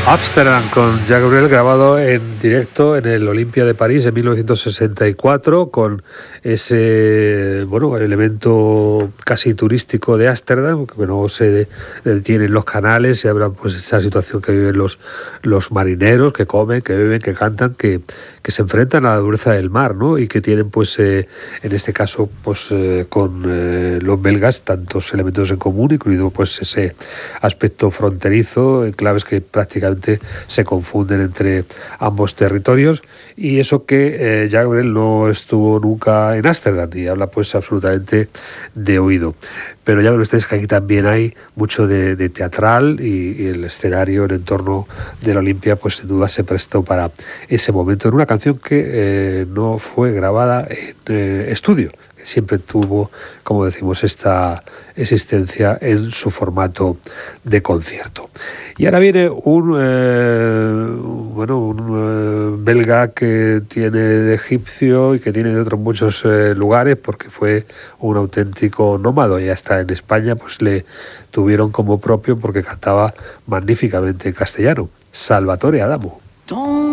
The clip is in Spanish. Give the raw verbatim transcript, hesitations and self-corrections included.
Amsterdam con Jacques Brel, grabado en directo en el Olympia de París en mil novecientos sesenta y cuatro, con ese bueno elemento casi turístico de Ámsterdam, que no se detienen los canales, se habla pues esa situación que viven los, los marineros, que comen, que beben, que cantan, que, que se enfrentan a la dureza del mar, ¿no? Y que tienen pues eh, en este caso pues eh, con eh, los belgas tantos elementos en común, incluido pues ese aspecto fronterizo, enclaves que prácticamente se confunden entre ambos territorios, y eso que eh, Jacques Brel no estuvo nunca en Ámsterdam y habla pues absolutamente de oído. Pero ya ven ustedes que aquí también hay mucho de, de teatral y, y el escenario, el entorno de la Olympia, pues sin duda se prestó para ese momento en una canción que eh, no fue grabada en eh, estudio, que siempre tuvo, como decimos, esta existencia en su formato de concierto. Y ahora viene un eh, bueno un eh, belga que tiene de egipcio y que tiene de otros muchos eh, lugares, porque fue un auténtico nómado, y hasta en España pues le tuvieron como propio porque cantaba magníficamente en castellano. Salvatore Adamo.